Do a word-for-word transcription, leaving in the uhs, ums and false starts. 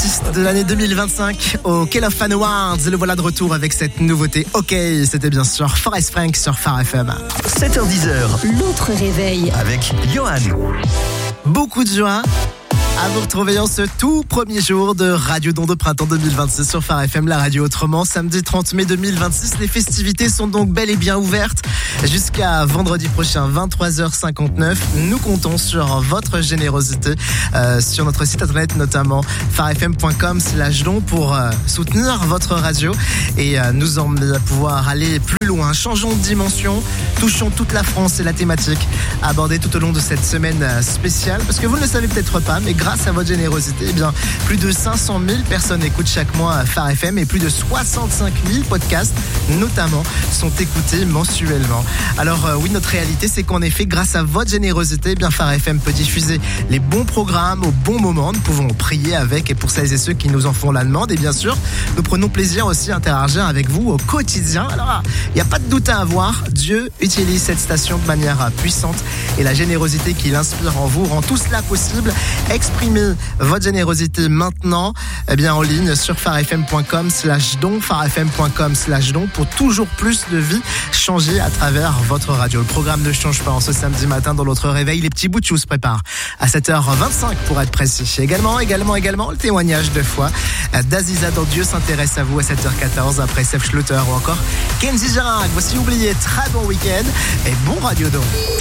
artiste de l'année deux mille vingt-cinq au K Love Fan Awards. Le voilà de retour avec cette nouveauté. Ok, c'était bien sûr Forest Frank sur Phare F M. sept heures dix. L'autre réveil Avec Johan. Beaucoup de joie à vous retrouver en ce tout premier jour de Radio Don de printemps deux mille vingt-six sur Phare F M, la radio autrement. Samedi trente mai deux mille vingt-six, les festivités sont donc bel et bien ouvertes jusqu'à vendredi prochain, vingt-trois heures cinquante-neuf. Nous comptons sur votre générosité euh, sur notre site internet, notamment pharefm point com slash don pour euh, soutenir votre radio et euh, nous emmener à pouvoir aller plus loin. Changeons de dimension, touchons toute la France et la thématique abordée tout au long de cette semaine spéciale, parce que vous ne le savez peut-être pas, mais grâce à votre générosité, eh bien, plus de cinq cent mille personnes écoutent chaque mois Phare F M et plus de soixante-cinq mille podcasts, notamment, sont écoutés mensuellement. Alors euh, oui, notre réalité, c'est qu'en effet, grâce à votre générosité, eh bien, Phare F M peut diffuser les bons programmes au bon moment. Nous pouvons prier avec et pour celles et ceux qui nous en font la demande. Et bien sûr, nous prenons plaisir aussi à interagir avec vous au quotidien. Alors, il n'y a pas de doute à avoir. Dieu utilise cette station de manière puissante et la générosité qu'il inspire en vous rend tout cela possible. Exprimez votre générosité maintenant, eh bien en ligne sur pharefm point com slash don, pharefm point com slash don pour toujours plus de vies changées à travers votre radio. Le programme ne change pas en ce samedi matin dans l'autre réveil. Les petits bouts de chou se préparent à sept heures vingt-cinq pour être précis. Également, également, également le témoignage de foi d'Aziza dans Dieu s'intéresse à vous à sept heures quatorze après Sef Schluter ou encore Kenzie Girac. Voici oublié, très bon week-end et bon Radio Don.